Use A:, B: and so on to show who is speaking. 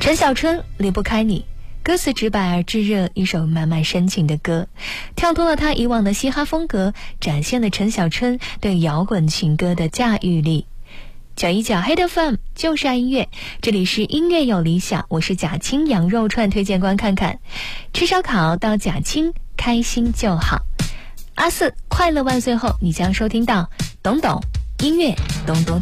A: 陈小春离不开你，歌词直白而炙热，一首满满深情的歌，跳脱了他以往的嘻哈风格，展现了陈小春对摇滚情歌的驾驭力。搅一搅 Hit FM 就是爱音乐，这里是音乐有理想，我是贾青羊肉串推荐官看看，吃烧烤到贾青，开心就好。阿4快乐万岁后，你将收听到懂懂音乐，咚咚。